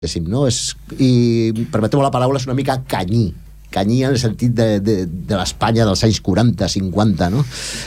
no? I permeteu la paraula, és una mica canyí en el sentit de l'Espanya dels anys 40-50, no?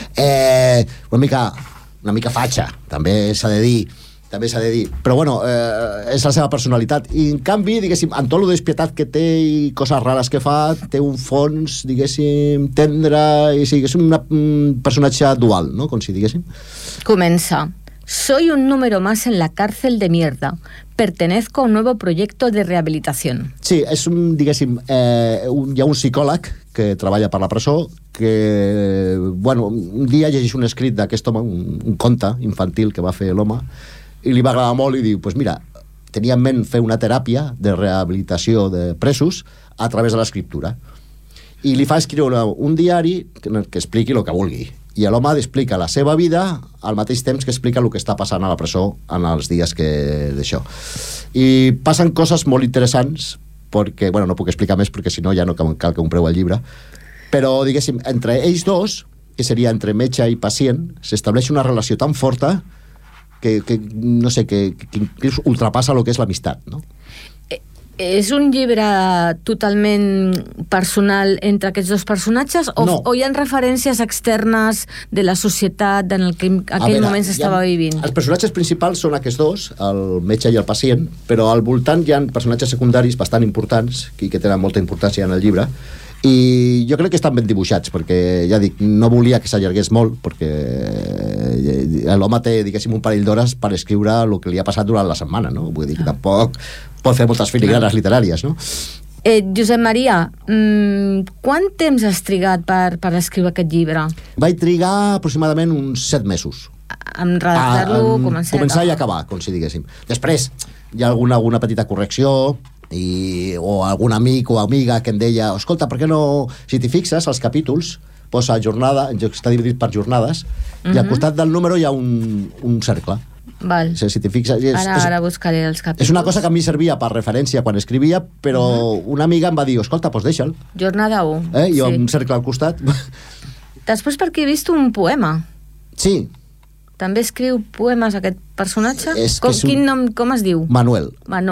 Una mica fatxa, també s'ha de dir, però bueno, és la seva personalitat, i en canvi, diguéssim, amb tot lo despietat que té i coses rares que fa, té un fons, diguéssim, tendre, i sí, és un personatge dual, no? Com si diguéssim. Comença. Soy un número más en la cárcel de mierda. Pertenezco a un nuevo proyecto de rehabilitación. Sí, és un, diguéssim, hi ha un psicòleg que treballa per la presó que, bueno, un dia llegeix un escrit d'aquest home, un conte infantil que va fer l'home, i li va agradar molt i diu, pues mira, tenia en ment fer una teràpia de rehabilitació de presos a través de l'escriptura. I li fa escriure un diari que expliqui el que vulgui. I l'home explica la seva vida al mateix temps que explica el que està passant a la presó en els dies d'això. I passen coses molt interessants, perquè, bueno, no puc explicar més perquè si no ja no cal que compreu el llibre, però, diguéssim, entre ells dos, que seria entre metge i pacient, s'estableix una relació tan forta que no sé, que inclús ultrapassa el que és l'amistat, no? És un llibre totalment personal entre aquests dos personatges no. O hi ha referències externes de la societat en el que en aquell moment s'estava vivint? Els personatges principals són aquests dos, el metge i el pacient, però al voltant hi ha personatges secundaris bastant importants i que tenen molta importància en el llibre, i jo crec que estan ben dibuixats, perquè ja dic, no volia que s'allargués molt, perquè l'home té, diguéssim, un parell d'hores per escriure el que li ha passat durant la setmana, no? Vull dir que tampoc pot fer moltes filigranes literàries, no? Josep Maria, quant temps has trigat per escriure aquest llibre? Vaig trigar aproximadament uns 7 mesos. En redactar-lo, començar i acabar, com si diguéssim. Després hi ha alguna petita correcció, o algun amic o amiga que em deia, escolta, per què no, si t'hi fixes, als capítols posa jornada, està dividit per jornades, i al costat del número hi ha un cercle. Val. Si t'hi fixes, ara buscaré els capítols. És una cosa que a mi servia per referència quan escrivia, però una amiga em va dir, escolta, doncs deixa'l. Jornada 1. I un cercle al costat. Després, perquè he vist un poema. Sí. També escriu poemes aquest personatge? Quin nom, com es diu? Manuel.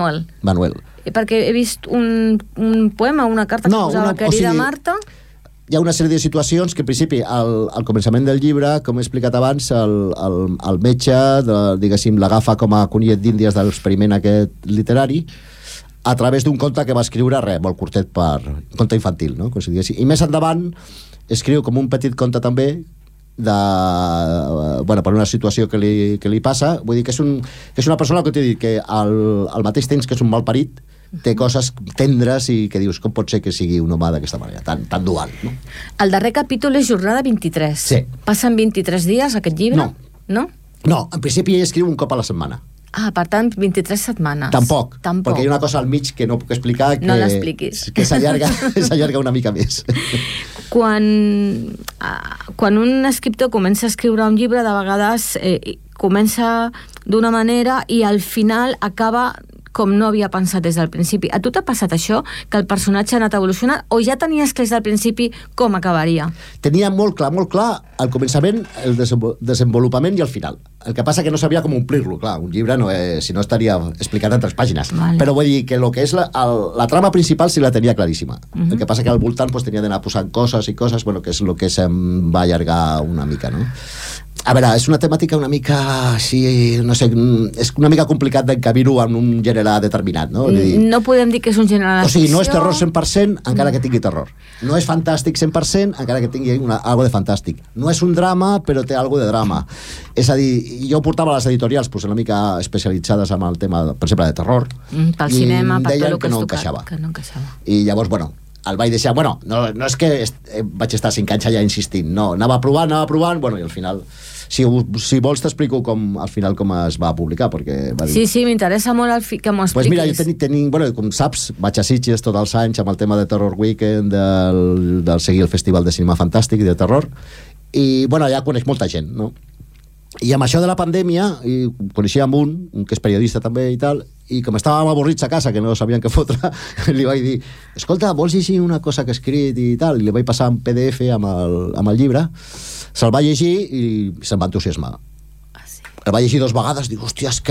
Perquè he vist un poema, una carta que posava querida Marta. Hi ha una sèrie de situacions que, en principi, al començament del llibre, com he explicat abans, el metge, diguéssim, l'agafa com a conillet d'Índies de l'experiment aquest literari, a través d'un conte que va escriure, molt curtet, un conte infantil, no? Com si diguéssim. I més endavant escriu com un petit conte també per una situació que li passa. Vull dir que és una persona que t'he dit que al mateix temps que és un malparit té coses tendres i que dius, com pot ser que sigui un home d'aquesta manera, tan dual, no? El darrer capítol és jornada 23. Sí. Passen 23 dies aquest llibre? No, en principi ell escriu un cop a la setmana. Per tant, 23 setmanes. Tampoc, perquè hi ha una cosa al mig que no puc explicar, no l'expliquis, que s'allarga una mica més. Quan un escriptor comença a escriure un llibre, de vegades comença d'una manera i al final acaba com no havia pensat des del principi. A tu t'ha passat això? Que el personatge ha anat evolucionant? O ja tenies clar des del principi com acabaria? Tenia molt clar al començament el desenvolupament i el final. El que passa que no sabia com omplir-lo. Clar, un llibre si no estaria explicat en 3 pàgines. Vale. Però vull dir que el que és la trama principal sí la tenia claríssima. El que passa que al voltant tenia d'anar posant coses, que és el que se'm va allargar una mica, no? A veure, és una temàtica una mica així, no sé, és una mica complicat d'encabir-ho en un gènere determinat, no? No podem dir que és un gènere de ficció. O sigui, no és terror 100%, encara que tingui terror. No és fantàstic 100%, encara que tingui algo de fantàstic. No és un drama, però té algo de drama. És a dir, jo portava a les editorials una mica especialitzades en el tema, per exemple, de terror. Pel cinema, per tot el que has tocat. Que no encaixava. I llavors, el vaig deixar, no és que vaig estar 5 anys allà insistint, no, anava provant, i al final, si vols t'explico al final com es va publicar, perquè va dir... Sí, m'interessa molt que m'ho expliquis. Pues mira, jo com saps, vaig a Sitges tots els anys amb el tema de Terror Weekend, del seguir el Festival de Cinema Fantàstic i de Terror, i allà coneix molta gent, no? I amb això de la pandèmia, coneixia un que és periodista també i tal, i com estàvem avorrits a casa, que no sabien què fotre, li vaig dir, escolta, vols llegir una cosa que he escrit i tal? I li vaig passar en PDF amb el llibre, se'l va llegir i se'm va entusiasmar. El va llegir 2 vegades, dic, hòstia, és que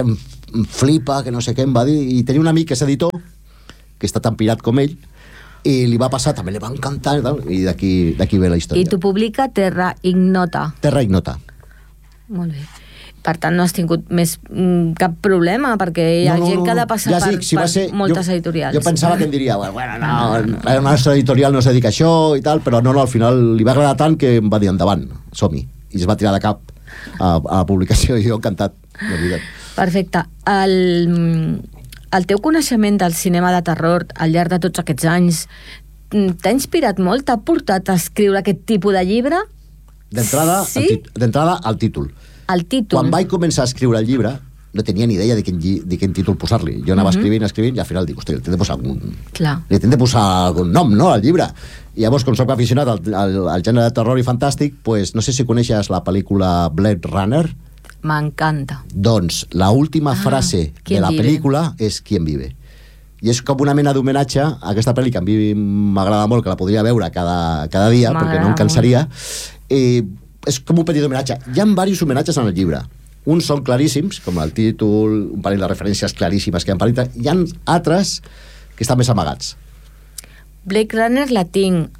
em flipa, que no sé què em va dir, i tenia un amic que és editor, que està tan pirat com ell, i li va passar, també li va encantar i tal, i d'aquí ve la història. I tu publica Terra Ignota. Terra Ignota. Molt bé. Per tant, no has tingut més cap problema, perquè hi ha gent que ha de passar per moltes editorials. Jo pensava que em diria, bueno, no, la nostra editorial no es dedica a això i tal, però no, al final li va agradar tant que em va dir endavant, som-hi. I es va tirar de cap a la publicació i jo encantat, de veritat. Perfecte. El teu coneixement del cinema de terror al llarg de tots aquests anys t'ha inspirat molt? T'ha portat a escriure aquest tipus de llibre? D'entrada, sí? El títol. El títol. Quan vaig començar a escriure el llibre, no tenia ni idea de quin títol posar-li. Jo anava escrivint, i al final dic, hosti, li hem de posar algun nom, no?, al llibre. I llavors, com soc aficionat al gènere de terror i fantàstic, pues, no sé si coneixes la pel·lícula Blade Runner. M'encanta. Doncs la última frase de la pel·lícula és «Quién vive». I és com una mena d'homenatge a aquesta pel·li que a mi m'agrada molt, que la podria veure cada dia, perquè no em cansaria. És com un petit homenatge. Hi ha diversos homenatges en el llibre. Uns són claríssims, com el títol, un parell de referències claríssimes que hi ha en pel·lícula. Hi ha altres que estan més amagats. Blade Runner la tinc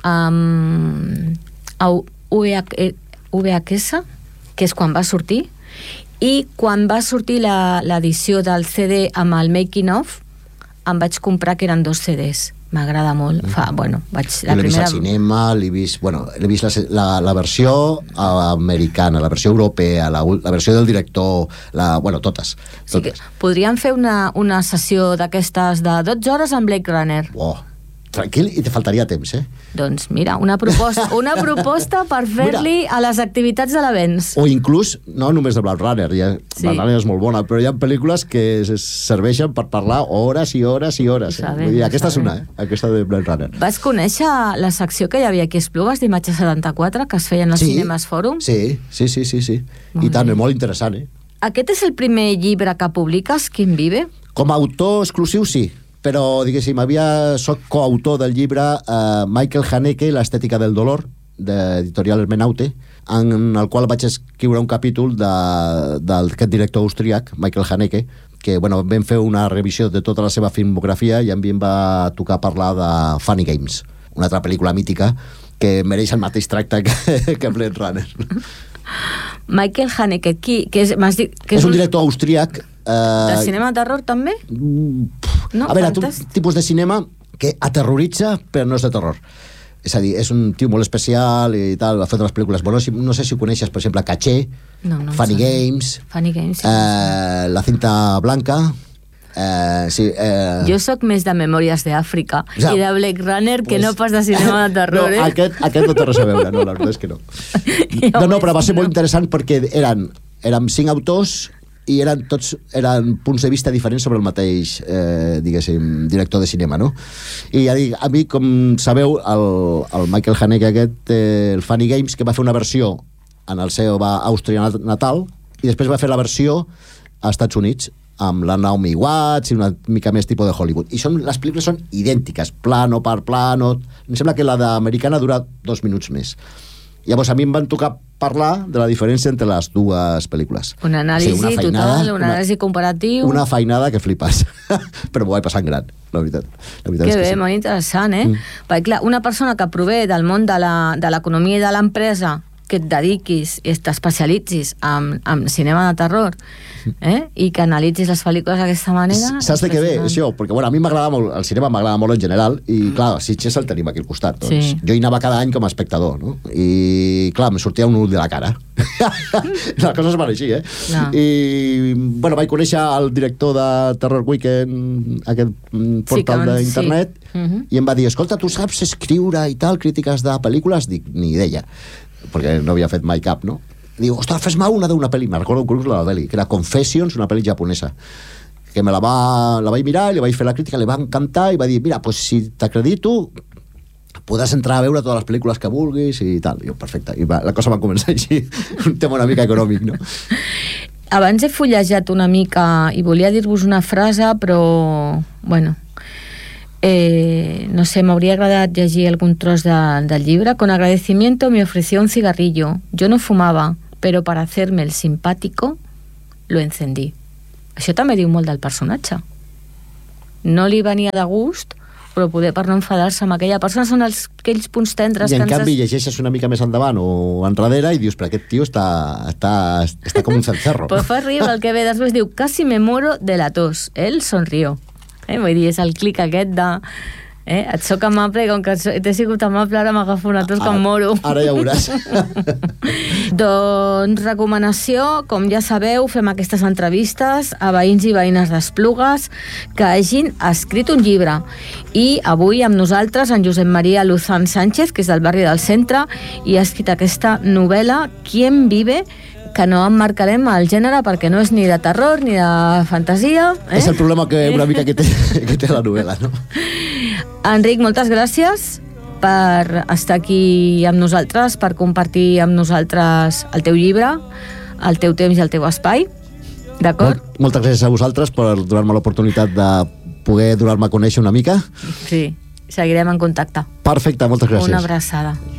a VHS, que és quan va sortir, i quan va sortir l'edició del CD amb el making of, em vaig comprar, que eren 2 CDs. M'agrada molt. L'he vist al cinema, l'he vist la versió americana, la versió europea, la versió del director, totes. Sí, podríem fer una sessió d'aquestes de 12 hores amb Blade Runner. Tranquil, i te faltaria temps, Doncs mira, una proposta per fer-li a les activitats de l'avenç. O inclús, no només de Blade Runner, Blade Runner és molt bona, però hi ha pel·lícules que serveixen per parlar hores i hores i hores. Vull dir, aquesta és una, aquesta de Blade Runner. Vas conèixer la secció que hi havia aquí a Esplugues d'Imatge 74, que es feien als Cinemes Fòrum? Sí. I tant, és molt interessant, Aquest és el primer llibre que publiques, Quién vive? Com a autor exclusiu, sí. Però, diguéssim, soc coautor del llibre Michael Haneke, l'estètica del dolor, d'Editorial Hermenaute, en el qual vaig escriure un capítol d'aquest director austríac, Michael Haneke, que vam fer una revisió de tota la seva filmografia i a mi em va tocar parlar de Funny Games, una altra pel·lícula mítica que mereix el mateix tracte que Blade Runner. Michael Haneke, és un director austríac. De cinema de terror, també? No, a veure, un tipus de cinema que aterroritza, però no és de terror. És a dir, és un tio molt especial i tal, ha fet unes pel·lícules bones. No sé si coneixes, per exemple, Caché, Funny Games, La cinta blanca. Jo sóc més de Memòries d'Àfrica i de Blade Runner que no pas de cinema de terror. No, aquest no té res a veure, no, la veritat és que no. No, però va ser molt interessant perquè érem 5 autors i tots eren punts de vista diferents sobre el mateix, diguéssim, director de cinema, no? I ja dic, a mi, com sabeu, el Michael Haneke aquest, el Funny Games, que va fer una versió en el seu Àustria natal, i després va fer la versió als Estats Units, amb la Naomi Watts i una mica més tipus de Hollywood. I les pel·lícules són idèntiques, plano per plano. Em sembla que la d'americana dura 2 minuts més. Llavors a mi em van tocar parlar de la diferència entre les dues pel·lícules. Una anàlisi total, una anàlisi comparatiu. Una feinada que flipes. Però m'ho vaig passar en gran, la veritat. Que bé, molt interessant, Perquè clar, una persona que prové del món de l'economia i de l'empresa, que et dediquis i t'especialitzis en cinema de terror, i que analitzis les pel·lícules d'aquesta manera... Saps de què ve, això? Perquè a mi m'agrada molt, el cinema m'agrada molt en general, i clar, Sitges el tenim aquí al costat. Doncs jo hi anava cada any com a espectador, no? I clar, em sortia un ull de la cara. Les coses van així, I, vaig conèixer el director de Terror Weekend, aquest portal d'internet, i em va dir, escolta, tu saps escriure i tal, crítiques de pel·lícules? Dic, ni idea, perquè no havia fet mai cap, no? Diu, ostres, fes-me d'una pel·li, me'n recordo un la pel·li, que era Confessions, una pel·li japonesa, que la vaig mirar, li vaig fer la crítica, li va encantar, i va dir, mira, pues, si t'acredito, podràs entrar a veure totes les pel·lícules que vulguis, i tal. I jo, perfecte. I la cosa va començar així, un tema una mica econòmic, no? Abans he fullejat una mica, i volia dir-vos una frase, però, no sé, me habría agradado llegir algún tros del libro. Con agradecimiento me ofreció un cigarrillo. Yo no fumaba, pero para hacerme el simpático lo encendí. Això també diu molt del personatge. No li venia de gust, però poder per no enfadar-se amb aquella persona són aquells punts tendres. I en canvi llegeixes una mica més endavant o enrere i dius, però aquest tio està com un cencerro. Pues fa riure el que ve després, diu, casi me muero de la tos. Él sonrió. Vull dir, és el clic aquest de... et soc amable i com que t'he sigut amable ara m'agafo una tos que em moro. Ara ja veuràs. Doncs recomanació, com ja sabeu, fem aquestes entrevistes a veïns i veïnes d'Esplugues que hagin escrit un llibre, i avui amb nosaltres en Josep Maria Luzán Sánchez, que és del barri del Centre, i ha escrit aquesta novel·la Quién vive, que no emmarcarem el gènere perquè no és ni de terror ni de fantasia. És el problema que una mica que té la novel·la, no? Enric, moltes gràcies per estar aquí amb nosaltres, per compartir amb nosaltres el teu llibre, el teu temps i el teu espai. D'acord? Moltes gràcies a vosaltres per donar-me l'oportunitat de poder donar-me a conèixer una mica. Sí, seguirem en contacte. Perfecte, moltes gràcies. Una abraçada.